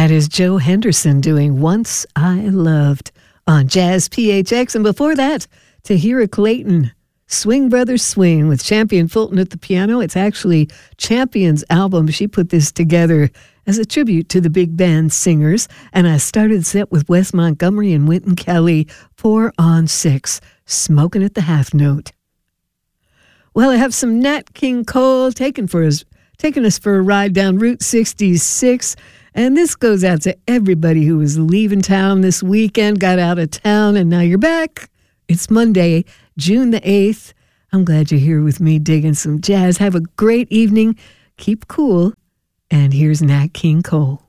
That is Joe Henderson doing Once I Loved on Jazz PHX. And before that, Tahira Clayton, Swing Brothers Swing with Champion Fulton at the piano. It's actually Champion's album. She put this together as a tribute to the big band singers. And I started the set with Wes Montgomery and Wynton Kelly, 4 on 6, Smoking at the Half Note. Well, I have some Nat King Cole taking us for a ride down Route 66. And this goes out to everybody who was leaving town this weekend, got out of town, and now you're back. It's Monday, June the 8th. I'm glad you're here with me digging some jazz. Have a great evening. Keep cool. And here's Nat King Cole.